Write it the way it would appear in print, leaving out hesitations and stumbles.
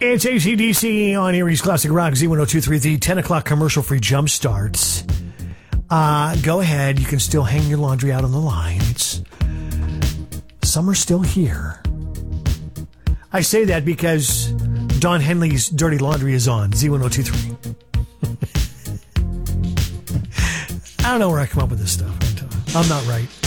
It's AC/DC on Erie's Classic Rock, Z1023, the 10 o'clock commercial-free jump starts. Go ahead. You can still hang your laundry out on the line. Summer's still here. I say that because Don Henley's Dirty Laundry is on Z1023. I don't know where I come up with this stuff. I'm not right.